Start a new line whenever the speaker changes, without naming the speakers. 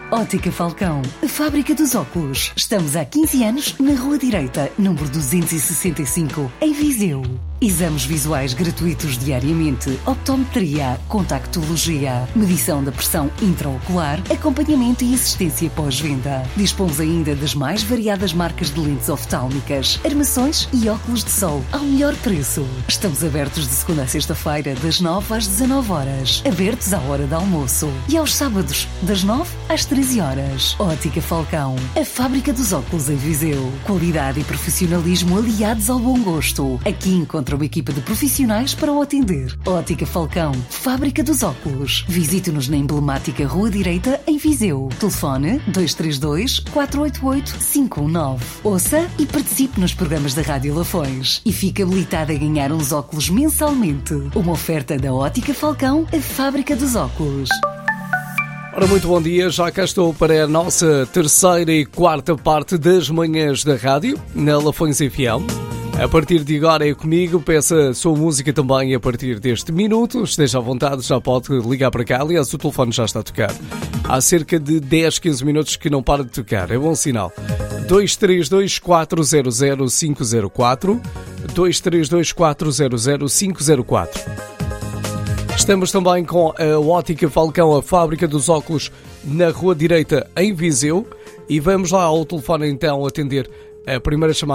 Ótica Falcão, a fábrica dos óculos. Estamos há 15 anos na Rua Direita, número 265, em Viseu. Exames visuais gratuitos diariamente, optometria, contactologia, medição da pressão intraocular, acompanhamento e assistência pós-venda. Dispomos ainda das mais variadas marcas de lentes oftálmicas, armações e óculos de sol ao melhor preço. Estamos abertos de segunda a sexta-feira, das 9 às 19 horas, abertos à hora do almoço, e aos sábados, das 9 às 13 horas. Ótica Falcão, a fábrica dos óculos em Viseu. Qualidade e profissionalismo aliados ao bom gosto. Aqui encontra uma equipa de profissionais para o atender. Ótica Falcão, fábrica dos óculos. Visite-nos na emblemática Rua Direita, em Viseu. Telefone 232 488 519. Ouça e participe nos programas da Rádio Lafões e fique habilitado a ganhar uns óculos mensalmente. Uma oferta da Ótica Falcão, a fábrica dos óculos.
Ora, muito bom dia, já cá estou para a nossa terceira e quarta parte das manhãs da rádio, na Lafões FM. A partir de agora é comigo, peça a sua música também a partir deste minuto. Esteja à vontade, já pode ligar para cá. Aliás, o telefone já está a tocar. Há cerca de 10, 15 minutos que não para de tocar, é bom sinal. 232 400 504, 232 400 504. Estamos também com a Ótica Falcão, a fábrica dos óculos, na Rua Direita, em Viseu. E vamos lá ao telefone então atender a primeira chamada.